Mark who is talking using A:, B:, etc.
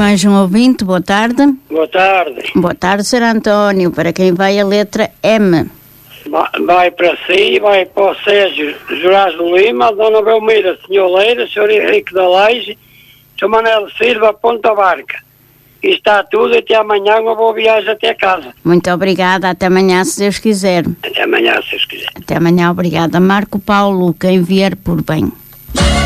A: mais um ouvinte, boa tarde.
B: Boa tarde.
A: Boa tarde, Sr. António. Para quem vai a letra M?
B: Vai para si, vai para o Sérgio Jurásio Lima, Dona Belmira Senholeira, Sr. Henrique da Laje, Sr. Manuel Silva, Ponta Barca. E está tudo, até amanhã, uma boa viagem até casa.
A: Muito obrigada, até amanhã, se Deus quiser.
B: Até amanhã, se Deus quiser.
A: Até amanhã, obrigada. Marco Paulo, quem vier por bem.